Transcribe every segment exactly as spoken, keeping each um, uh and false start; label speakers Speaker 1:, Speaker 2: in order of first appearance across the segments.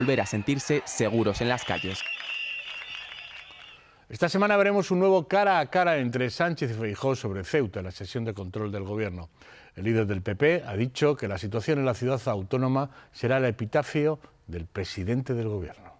Speaker 1: volver a sentirse seguros en las calles.
Speaker 2: Esta semana veremos un nuevo cara a cara entre Sánchez y Feijóo sobre Ceuta, en la sesión de control del Gobierno. El líder del P P ha dicho que la situación en la ciudad autónoma será el epitafio del presidente del Gobierno.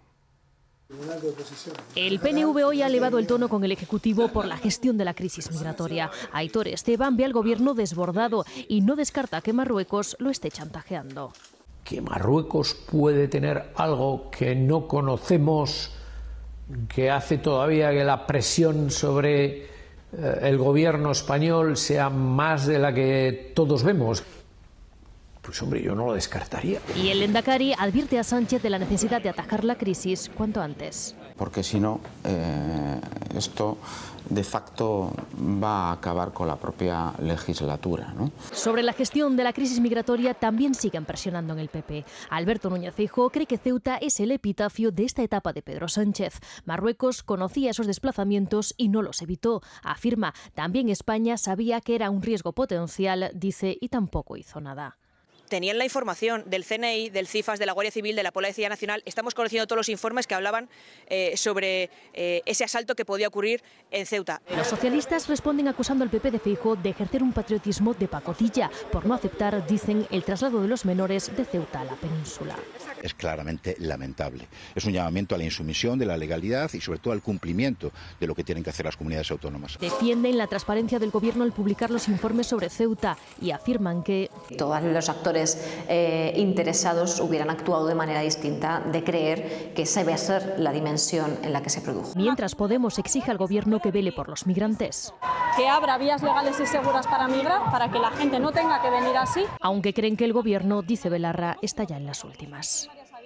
Speaker 3: El P N V hoy ha elevado el tono con el Ejecutivo por la gestión de la crisis migratoria. Aitor Esteban ve al Gobierno desbordado y no descarta que Marruecos lo esté chantajeando.
Speaker 4: Que Marruecos puede tener algo que no conocemos, que hace todavía que la presión sobre eh, el gobierno español sea más de la que todos vemos. Pues hombre, yo no lo descartaría.
Speaker 3: Y el Lehendakari advierte a Sánchez de la necesidad de atajar la crisis cuanto antes.
Speaker 5: Porque si no, eh, esto de facto va a acabar con la propia legislatura, ¿no?
Speaker 3: Sobre la gestión de la crisis migratoria también siguen presionando en el P P. Alberto Núñez Feijóo cree que Ceuta es el epitafio de esta etapa de Pedro Sánchez. Marruecos conocía esos desplazamientos y no los evitó. Afirma, también España sabía que era un riesgo potencial, dice, y tampoco hizo nada.
Speaker 6: Tenían la información del C N I, del CIFAS, de la Guardia Civil, de la Policía Nacional. Estamos conociendo todos los informes que hablaban eh, sobre eh, ese asalto que podía ocurrir en Ceuta.
Speaker 3: Los socialistas responden acusando al P P de Feijóo de ejercer un patriotismo de pacotilla por no aceptar, dicen, el traslado de los menores de Ceuta a la península.
Speaker 7: Es claramente lamentable. Es un llamamiento a la insumisión de la legalidad y sobre todo al cumplimiento de lo que tienen que hacer las comunidades autónomas.
Speaker 3: Defienden la transparencia del Gobierno al publicar los informes sobre Ceuta y afirman que
Speaker 8: todos los actores eh, interesados hubieran actuado de manera distinta, de creer que esa iba a ser la dimensión en la que se produjo.
Speaker 3: Mientras Podemos exige al Gobierno que vele por los migrantes.
Speaker 9: Que abra vías legales y seguras para migrar, para que la gente no tenga que venir así.
Speaker 3: Aunque creen que el Gobierno, dice Belarra, está ya en las últimas.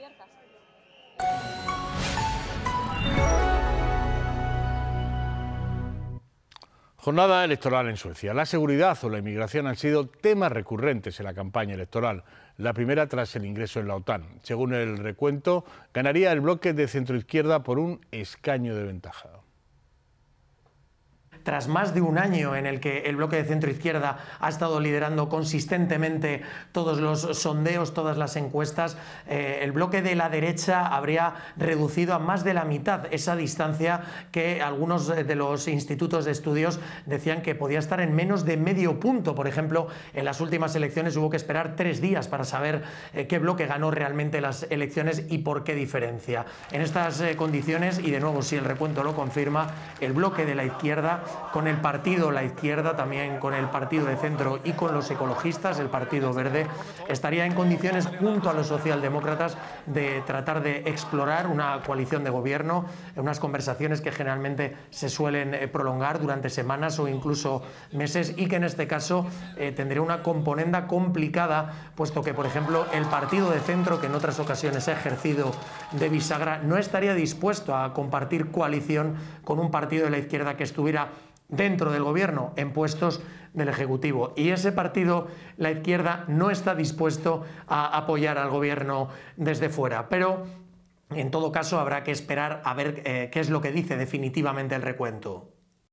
Speaker 2: Jornada electoral en Suecia. La seguridad o la inmigración han sido temas recurrentes en la campaña electoral. La primera tras el ingreso en la OTAN. Según el recuento, ganaría el bloque de centroizquierda por un escaño de ventaja.
Speaker 10: Tras más de un año en el que el bloque de centro-izquierda ha estado liderando consistentemente todos los sondeos, todas las encuestas, eh, el bloque de la derecha habría reducido a más de la mitad esa distancia que algunos de los institutos de estudios decían que podía estar en menos de medio punto. Por ejemplo, en las últimas elecciones hubo que esperar tres días para saber eh, qué bloque ganó realmente las elecciones y por qué diferencia. En estas eh, condiciones, y de nuevo si el recuento lo confirma, el bloque de la izquierda, con el partido La Izquierda, también con el partido de centro y con los ecologistas, el Partido Verde, estaría en condiciones junto a los socialdemócratas de tratar de explorar una coalición de gobierno, unas conversaciones que generalmente se suelen prolongar durante semanas o incluso meses y que en este caso eh, tendría una componenda complicada, puesto que, por ejemplo, el partido de centro, que en otras ocasiones ha ejercido de bisagra, no estaría dispuesto a compartir coalición con un partido de la izquierda que estuviera dentro del gobierno, en puestos del Ejecutivo. Y ese partido, la izquierda, no está dispuesto a apoyar al gobierno desde fuera. Pero, en todo caso, habrá que esperar a ver eh, qué es lo que dice definitivamente el recuento.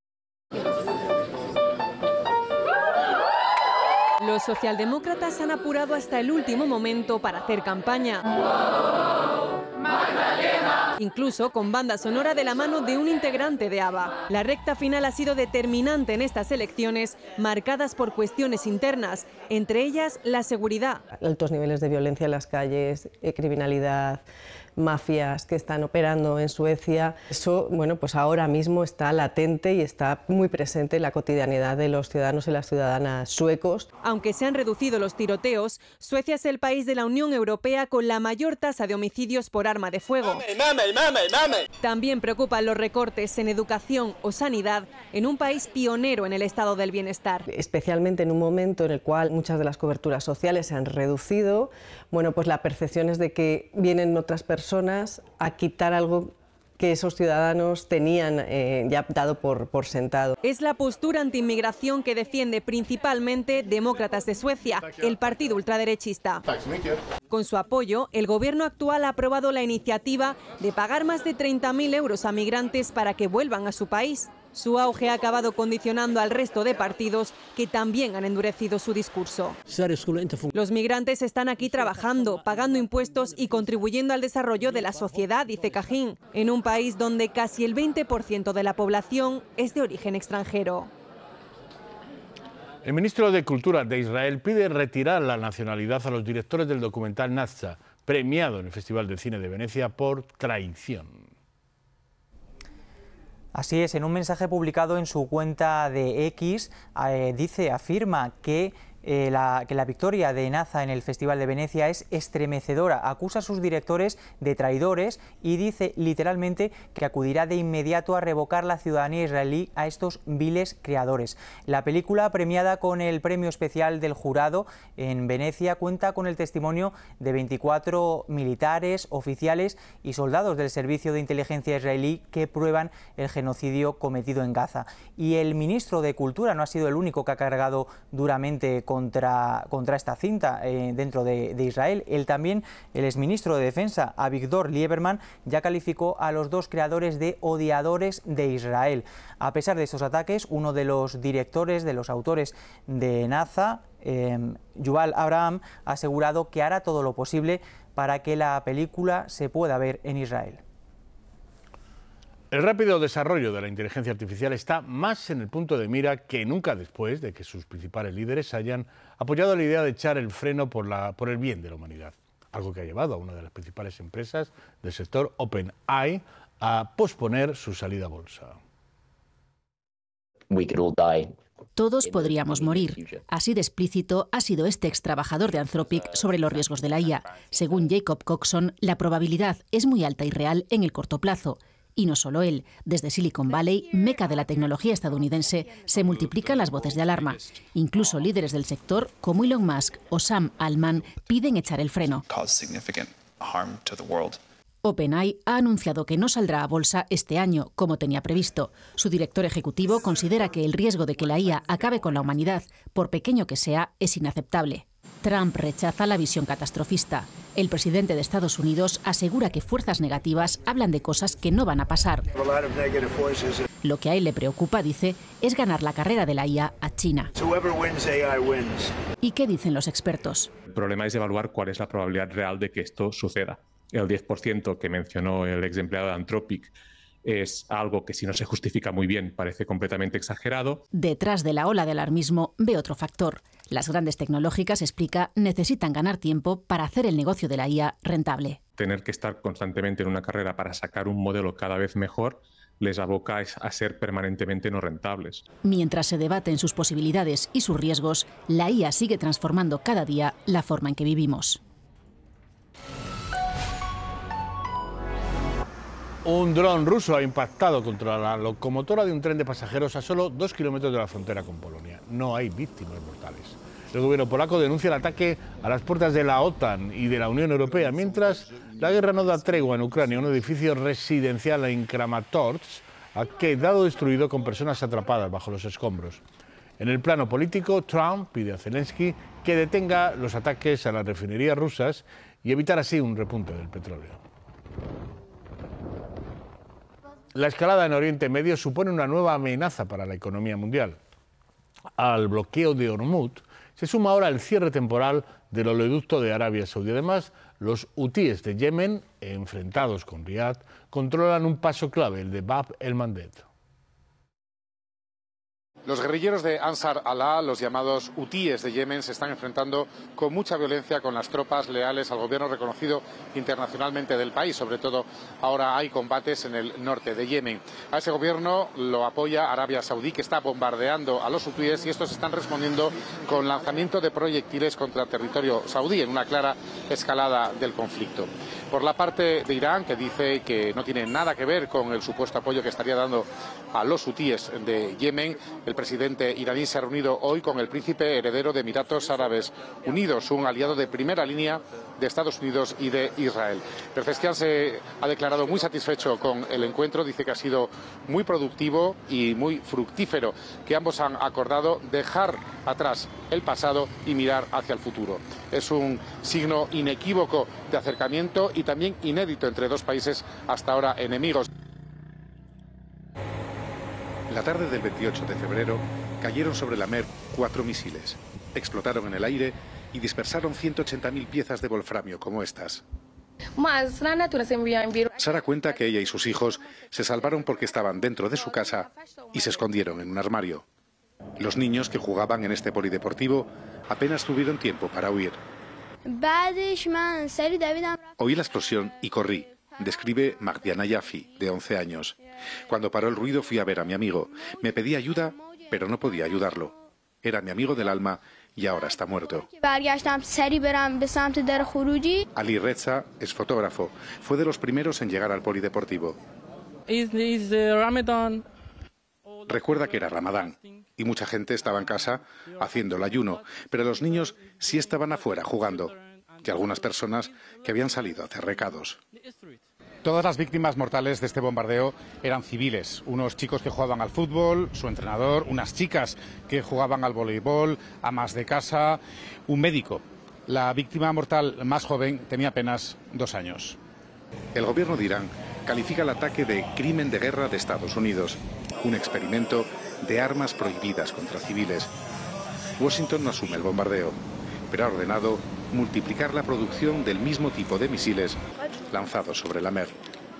Speaker 11: Los socialdemócratas han apurado hasta el último momento para hacer campaña. Incluso con banda sonora de la mano de un integrante de ABBA. La recta final ha sido determinante en estas elecciones, marcadas por cuestiones internas, entre ellas la seguridad.
Speaker 12: Altos niveles de violencia en las calles, eh, criminalidad, mafias que están operando en Suecia. Eso, bueno, pues ahora mismo está latente y está muy presente en la cotidianidad de los ciudadanos y las ciudadanas suecos.
Speaker 11: Aunque se han reducido los tiroteos, Suecia es el país de la Unión Europea con la mayor tasa de homicidios por arma de fuego. ¡Mame, mame, mame, mame! También preocupan los recortes en educación o sanidad en un país pionero en el estado del bienestar.
Speaker 12: Especialmente en un momento en el cual muchas de las coberturas sociales se han reducido, bueno, pues la percepción es de que vienen otras personas personas a quitar algo que esos ciudadanos tenían eh, ya dado por, por sentado.
Speaker 11: Es la postura antiinmigración que defiende principalmente Demócratas de Suecia, el partido ultraderechista. Con su apoyo, el gobierno actual ha aprobado la iniciativa de pagar más de treinta mil euros a migrantes para que vuelvan a su país. Su auge ha acabado condicionando al resto de partidos que también han endurecido su discurso. Los migrantes están aquí trabajando, pagando impuestos y contribuyendo al desarrollo de la sociedad, dice Cajín, en un país donde casi el veinte por ciento de la población es de origen extranjero.
Speaker 2: El ministro de Cultura de Israel pide retirar la nacionalidad a los directores del documental Nazca, premiado en el Festival de Cine de Venecia por traición.
Speaker 13: Así es, en un mensaje publicado en su cuenta de X, eh, dice, afirma que Eh, la, que la victoria de Nazca en el Festival de Venecia es estremecedora. Acusa a sus directores de traidores y dice literalmente que acudirá de inmediato a revocar la ciudadanía israelí a estos viles creadores. La película, premiada con el premio especial del jurado en Venecia, cuenta con el testimonio de veinticuatro militares, oficiales y soldados del servicio de inteligencia israelí que prueban el genocidio cometido en Gaza. Y el ministro de Cultura no ha sido el único que ha cargado duramente con Contra, contra esta cinta eh, dentro de, de Israel. Él también, el exministro de Defensa, Avigdor Lieberman, ya calificó a los dos creadores de odiadores de Israel. A pesar de estos ataques, uno de los directores, de los autores de Nazca, eh, Yuval Abraham, ha asegurado que hará todo lo posible para que la película se pueda ver en Israel.
Speaker 2: El rápido desarrollo de la inteligencia artificial está más en el punto de mira que nunca después de que sus principales líderes hayan apoyado la idea de echar el freno por, la, por el bien de la humanidad, algo que ha llevado a una de las principales empresas del sector, OpenAI, a posponer su salida a bolsa.
Speaker 14: Todos podríamos morir. Así de explícito ha sido este ex trabajador de Anthropic sobre los riesgos de la I A. Según Jacob Coxon, la probabilidad es muy alta y real en el corto plazo. Y no solo él, desde Silicon Valley, meca de la tecnología estadounidense, se multiplican las voces de alarma. Incluso líderes del sector, como Elon Musk o Sam Altman, piden echar el freno. OpenAI ha anunciado que no saldrá a bolsa este año, como tenía previsto. Su director ejecutivo considera que el riesgo de que la I A acabe con la humanidad, por pequeño que sea, es inaceptable. Trump rechaza la visión catastrofista. El presidente de Estados Unidos asegura que fuerzas negativas hablan de cosas que no van a pasar. Lo que a él le preocupa, dice, es ganar la carrera de la I A a China. ¿Y qué dicen los expertos?
Speaker 15: El problema es evaluar cuál es la probabilidad real de que esto suceda. El diez por ciento que mencionó el ex empleado de Anthropic es algo que, si no se justifica muy bien, parece completamente exagerado.
Speaker 14: Detrás de la ola de alarmismo ve otro factor. Las grandes tecnológicas, explica, necesitan ganar tiempo para hacer el negocio de la I A rentable.
Speaker 15: Tener que estar constantemente en una carrera para sacar un modelo cada vez mejor les aboca a ser permanentemente no rentables.
Speaker 14: Mientras se debaten sus posibilidades y sus riesgos, la I A sigue transformando cada día la forma en que vivimos.
Speaker 2: Un dron ruso ha impactado contra la locomotora de un tren de pasajeros a solo dos kilómetros de la frontera con Polonia. No hay víctimas mortales. El gobierno polaco denuncia el ataque a las puertas de la OTAN y de la Unión Europea, mientras la guerra no da tregua en Ucrania. Un edificio residencial en Kramatorsk ha quedado destruido con personas atrapadas bajo los escombros. En el plano político, Trump pide a Zelensky que detenga los ataques a las refinerías rusas y evitar así un repunte del petróleo. La escalada en Oriente Medio supone una nueva amenaza para la economía mundial. Al bloqueo de Hormuz se suma ahora el cierre temporal del oleoducto de Arabia Saudí. Además, los hutíes de Yemen, enfrentados con Riad, controlan un paso clave, el de Bab el-Mandeb.
Speaker 16: Los guerrilleros de Ansar Allah, los llamados hutíes de Yemen, se están enfrentando con mucha violencia con las tropas leales al gobierno reconocido internacionalmente del país. Sobre todo ahora hay combates en el norte de Yemen. A ese gobierno lo apoya Arabia Saudí, que está bombardeando a los hutíes, y estos están respondiendo con lanzamiento de proyectiles contra el territorio saudí, en una clara escalada del conflicto. Por la parte de Irán, que dice que no tiene nada que ver con el supuesto apoyo que estaría dando a los hutíes de Yemen, el presidente iraní se ha reunido hoy con el príncipe heredero de Emiratos Árabes Unidos, un aliado de primera línea de Estados Unidos y de Israel. Pezeshkian se ha declarado muy satisfecho con el encuentro, dice que ha sido muy productivo y muy fructífero, que ambos han acordado dejar atrás el pasado y mirar hacia el futuro. Es un signo inequívoco de acercamiento y también inédito entre dos países hasta ahora enemigos. La tarde del veintiocho de febrero cayeron sobre la Mer cuatro misiles. Explotaron en el aire y dispersaron ciento ochenta mil piezas de wolframio como estas. Sara cuenta que ella y sus hijos se salvaron porque estaban dentro de su casa y se escondieron en un armario. Los niños que jugaban en este polideportivo apenas tuvieron tiempo para huir. Oí la explosión y corrí, describe Magdiana Yafi, de once años. Cuando paró el ruido fui a ver a mi amigo. Me pedí ayuda, pero no podía ayudarlo. Era mi amigo del alma y ahora está muerto. Ali Reza es fotógrafo. Fue de los primeros en llegar al polideportivo. Recuerda que era Ramadán y mucha gente estaba en casa haciendo el ayuno, pero los niños sí estaban afuera jugando y algunas personas que habían salido a hacer recados. Todas las víctimas mortales de este bombardeo eran civiles, unos chicos que jugaban al fútbol, su entrenador, unas chicas que jugaban al voleibol, amas de casa, un médico. La víctima mortal más joven tenía apenas dos años. El gobierno de Irán califica el ataque de crimen de guerra de Estados Unidos, un experimento de armas prohibidas contra civiles. Washington no asume el bombardeo, pero ha ordenado multiplicar la producción del mismo tipo de misiles lanzados sobre la Mer.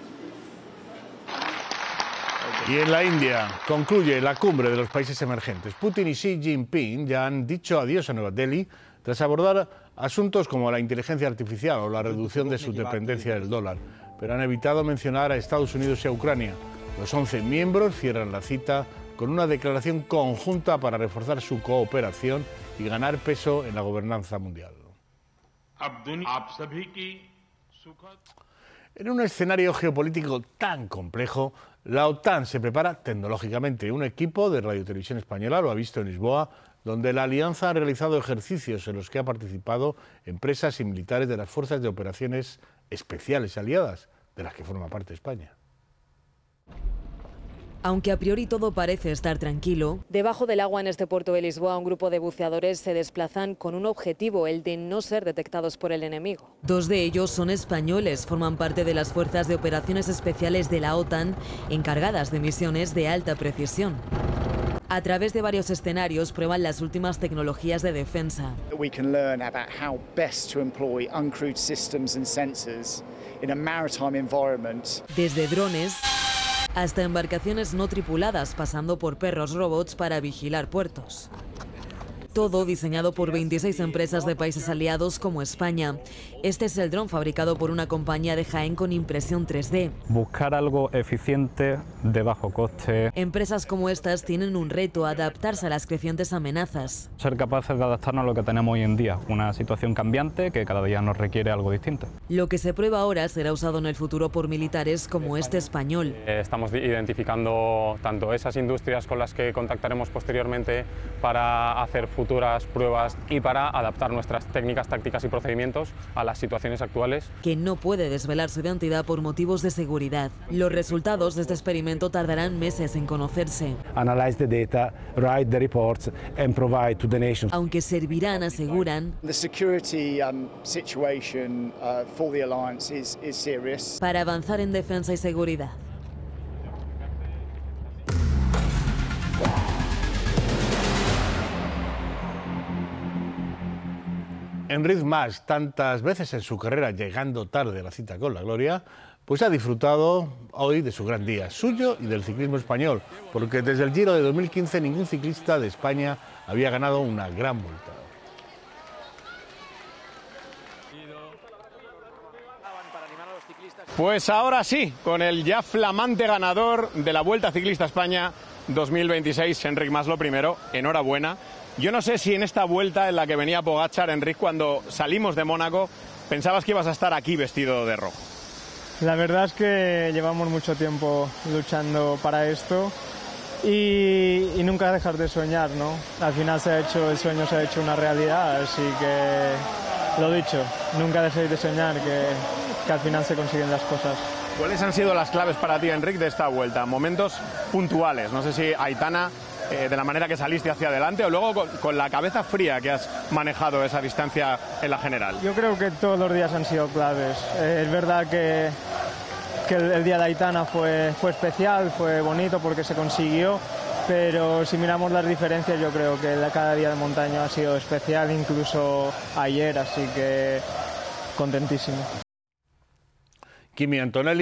Speaker 2: Y en la India concluye la cumbre de los países emergentes. Putin y Xi Jinping ya han dicho adiós a Nueva Delhi tras abordar asuntos como la inteligencia artificial o la reducción de su dependencia del dólar, pero han evitado mencionar a Estados Unidos y a Ucrania. Los once miembros cierran la cita con una declaración conjunta para reforzar su cooperación y ganar peso en la gobernanza mundial. En un escenario geopolítico tan complejo, la OTAN se prepara tecnológicamente. Un equipo de Radio Televisión Española lo ha visto en Lisboa, donde la alianza ha realizado ejercicios en los que ha participado empresas y militares de las fuerzas de operaciones especiales aliadas, de las que forma parte España.
Speaker 17: Aunque a priori todo parece estar tranquilo, debajo del agua en este puerto de Lisboa un grupo de buceadores se desplazan con un objetivo, el de no ser detectados por el enemigo. Dos de ellos son españoles, forman parte de las fuerzas de operaciones especiales de la OTAN, encargadas de misiones de alta precisión. A través de varios escenarios prueban las últimas tecnologías de defensa.
Speaker 18: We can learn about how best to employ uncrewed systems and sensors in a maritime environment.
Speaker 17: Desde drones hasta embarcaciones no tripuladas, pasando por perros robots para vigilar puertos. Todo diseñado por veintiséis empresas de países aliados como España. Este es el dron fabricado por una compañía de Jaén con impresión tres D.
Speaker 19: Buscar algo eficiente, de bajo coste.
Speaker 17: Empresas como estas tienen un reto: adaptarse a las crecientes amenazas.
Speaker 19: Ser capaces de adaptarnos a lo que tenemos hoy en día, una situación cambiante que cada día nos requiere algo distinto.
Speaker 17: Lo que se prueba ahora será usado en el futuro por militares como este español.
Speaker 20: Estamos identificando tanto esas industrias con las que contactaremos posteriormente para hacer futuras pruebas y para adaptar nuestras técnicas, tácticas y procedimientos a las situaciones actuales.
Speaker 17: Que no puede desvelar su identidad por motivos de seguridad. Los resultados de este experimento tardarán meses en conocerse.
Speaker 21: Analyze the data, write the reports and provide to the nation.
Speaker 17: Aunque servirán, aseguran,
Speaker 18: The security um, situation uh, for the alliance is, is serious.
Speaker 17: para avanzar en defensa y seguridad.
Speaker 2: Enric Mas, tantas veces en su carrera llegando tarde a la cita con la gloria, pues ha disfrutado hoy de su gran día, suyo y del ciclismo español, porque desde el Giro de dos mil quince ningún ciclista de España había ganado una gran vuelta.
Speaker 22: Pues ahora sí, con el ya flamante ganador de la Vuelta Ciclista España dos mil veintiséis, Enric Mas, lo primero, enhorabuena. Yo no sé si en esta vuelta en la que venía Pogačar, Enric, cuando salimos de Mónaco, pensabas que ibas a estar aquí vestido de rojo.
Speaker 23: La verdad es que llevamos mucho tiempo luchando para esto y, y nunca dejar de soñar, ¿no? Al final se ha hecho, el sueño se ha hecho una realidad, así que lo dicho, nunca dejéis de soñar, que, que al final se consiguen las cosas.
Speaker 22: ¿Cuáles han sido las claves para ti, Enric, de esta vuelta? Momentos puntuales, no sé si Aitana, eh, de la manera que saliste hacia adelante o luego con, con la cabeza fría que has manejado esa distancia en la general.
Speaker 23: Yo creo que todos los días han sido claves. Eh, es verdad que, que el, el día de Aitana fue, fue especial, fue bonito porque se consiguió, pero si miramos las diferencias yo creo que cada día de montaña ha sido especial, incluso ayer, así que contentísimo.
Speaker 2: Kimi Antonelli.